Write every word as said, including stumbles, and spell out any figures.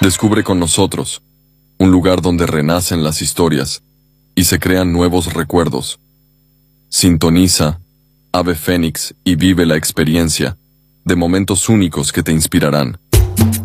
Descubre con nosotros un lugar donde renacen las historias y se crean nuevos recuerdos. Sintoniza Ave Fénix y vive la experiencia de momentos únicos que te inspirarán.